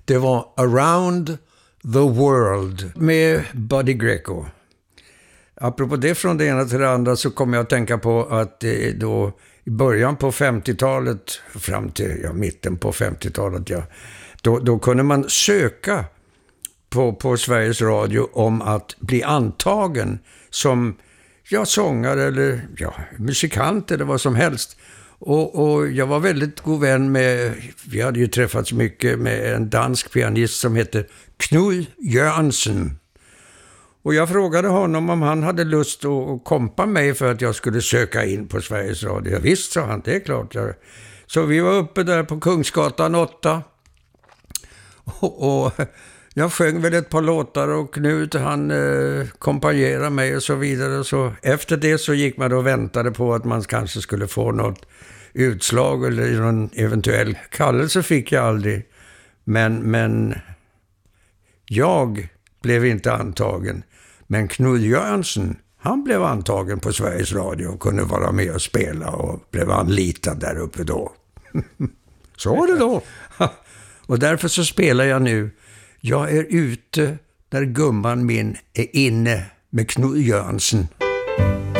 Det var Around the World med Buddy Greco. Apropå det från det ena till det andra så kommer jag att tänka på att då i början på 50-talet fram till mitten på 50-talet då kunde man söka på Sveriges Radio om att bli antagen som sångare eller musikant eller vad som helst. Och jag var väldigt god vän med, vi hade ju träffats mycket med en dansk pianist som heter Knud Jørgensen. Och jag frågade honom om han hade lust att kompa mig för att jag skulle söka in på Sveriges Radio. Ja, visst, sa han, det är klart. Så vi var uppe där på Kungsgatan 8 och jag sjöng väl ett par låtar och Knut han kompanjerade mig och så vidare. Så efter det så gick man och väntade på att man kanske skulle få något utslag eller någon eventuell kallelse fick jag aldrig. Men jag blev inte antagen. Men Knud Jørgensen, han blev antagen på Sveriges Radio och kunde vara med och spela och blev anlitad där uppe då. Så var det då. Och därför så spelar jag nu. Jag är ute där gumman min är inne med Knud Jørgensen.